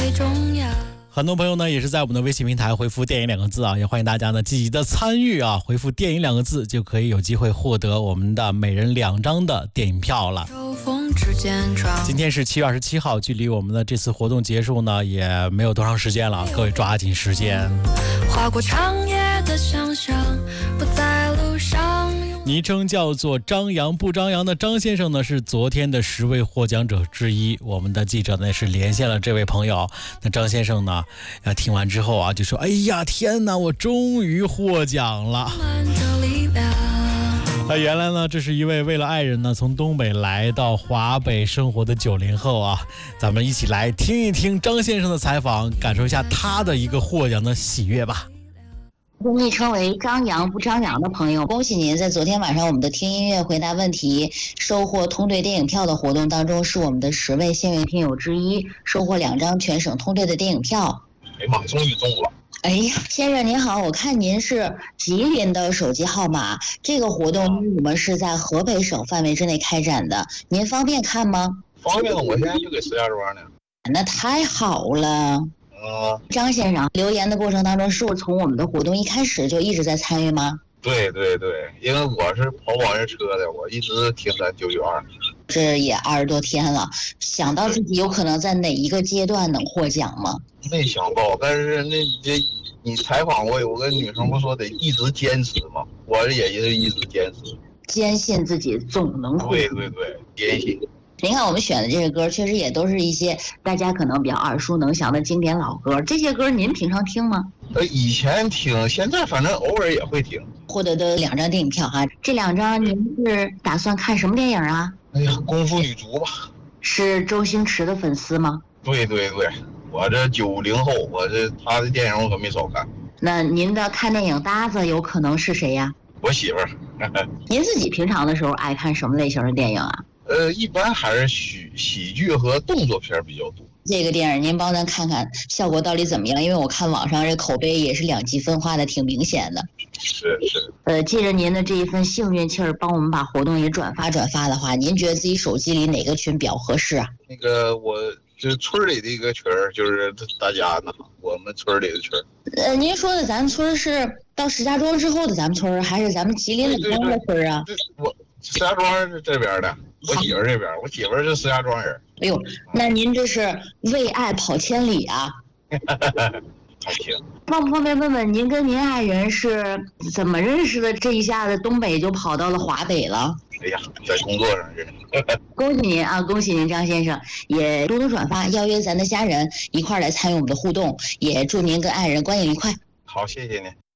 最重要。 很多朋友呢也是在我们的微信平台回复电影2个字啊，也欢迎大家呢积极的参与啊，回复电影2个字就可以有机会获得我们的每人2张的电影票了。今天是7月27号，距离我们的这次活动结束呢也没有多长时间了，各位抓紧时间。 划过长夜的想象，不在路上。 昵称叫做张扬不张扬的张先生呢是昨天的10位获奖者之一，我们的记者呢是连线了这位朋友。那张先生呢听完之后啊就说，哎呀天哪，我终于获奖了。原来呢这是一位为了爱人呢从东北来到华北生活的90后啊，咱们一起来听一听张先生的采访，感受一下他的一个获奖的喜悦吧。 昵称为张扬不张扬的朋友，恭喜您在昨天晚上我们的听音乐回答问题收获通兑电影票的活动当中是我们的10位幸运听友之一，收获2张全省通兑的电影票。 哎妈，终于中了。 哎呀，先生您好，我看您是吉林的手机号码，这个活动我们是在河北省范围之内开展的，您方便看吗？ 方便，我现在就给石家庄呢。 那太好了。张先生留言的过程当中，是我从我们的活动一开始就一直在参与吗？ 对对对，因为我是跑网约车的，我一直听咱992。 这也20多天了，想到自己有可能在哪一个阶段能获奖吗？ 没想到，但是你采访我，有个女生不说得一直坚持吗？我也是一直坚持， 坚信自己总能获。 对对对，坚信。 您看我们选的这个歌确实也都是一些大家可能比较耳熟能详的经典老歌，这些歌您平常听吗？ 以前听，现在反正偶尔也会听。 获得的2张电影票哈，这2张您是打算看什么电影啊？ 哎呀，功夫女足吧。 是周星驰的粉丝吗？ 对对对，我这90后，他的电影我可没少看。 那您的看电影搭子有可能是谁呀？ 我媳妇儿。 您自己平常的时候爱看什么类型的电影啊？ 一般还是喜剧和动作片比较多。 这个电影您帮咱看看效果到底怎么样？因为我看网上这口碑也是2极分化的，挺明显的。 是。 借着您的这一份幸运气儿，帮我们把活动也转发的话，您觉得自己手机里哪个群比较合适啊？ 那个我就是村里的一个群儿，就是大家呢，我们村里的群儿。 您说的咱们村是到石家庄之后的咱们村，还是咱们吉林的庄的村啊？ 我石家庄是这边的，我媳妇儿这边，我媳妇儿是石家庄人。 哎呦，那您这是为爱跑千里啊！ 还行。 方不方便问问您跟您爱人是怎么认识的？这一下子东北就跑到了华北了。 哎呀，在工作上认识。 恭喜您啊！恭喜您张先生，也多多转发，邀约咱的家人一块儿来参与我们的互动，也祝您跟爱人观影愉快。 好，谢谢您。